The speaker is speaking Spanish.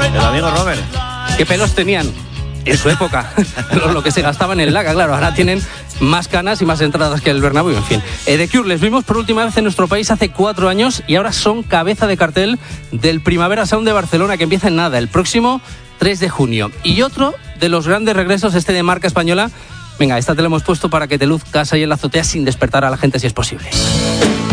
El amigo Robert. ¿Qué pelos tenían en su época? Lo que se gastaba en el Laga, claro. Ahora tienen más canas y más entradas que el Bernabéu, en fin. The Cure les vimos por última vez en nuestro país hace 4 años y ahora son cabeza de cartel del Primavera Sound de Barcelona, que empieza en nada, el próximo 3 de junio. Y otro de los grandes regresos, de marca española. Venga, esta te la hemos puesto para que te luzcas ahí en la azotea sin despertar a la gente si es posible.